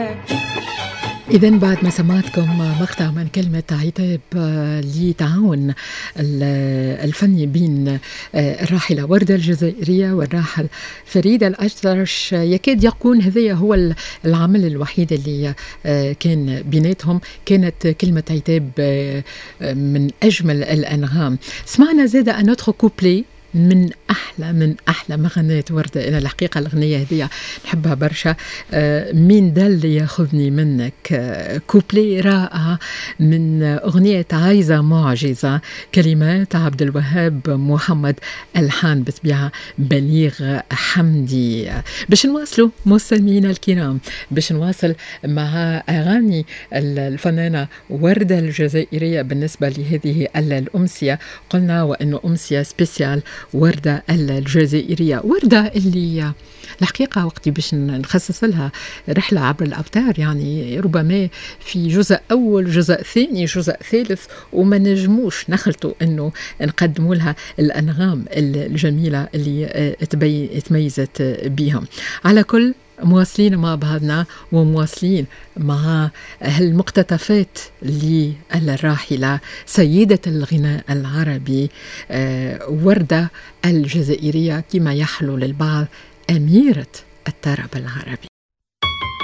إذا بعد ما سمعتكم مقطع من كلمة عتاب لتعاون الفني بين الراحلة وردة الجزائرية والراحل فريد الأطرش، يكاد يكون هذا هو العمل الوحيد اللي كان بيناتهم. كانت كلمة عتاب من أجمل الأنغام. سمعنا زادة أنوتخو كوبلي من أحلى مغنيات وردة. أنا الحقيقة الأغنية هذه نحبها برشا. مين ده اللي ياخذني منك، كوبلي رائع من أغنية عايزة معجزة، كلمات عبد الوهاب محمد، ألحان بطبيعة بليغ حمدي. باش نواصلوا مستمعينا الكرام، باش نواصل مع أغاني الفنانة وردة الجزائرية بالنسبة لهذه الأمسية. قلنا وأنه أمسية سبيسيال وردة الجزائرية، وردة اللي الحقيقة وقت باش نخصص لها رحلة عبر الأوتار، يعني ربما في جزء أول، جزء ثاني، جزء ثالث، وما نجموش نخلطوا أنه نقدموا لها الأنغام الجميلة اللي تميزت بهم. على كل مواصلين مع بعضنا ومواصلين مع هالمقتطفات للراحلة سيدة الغناء العربي وردة الجزائرية، كما يحلو للبعض أميرة الطرب العربي.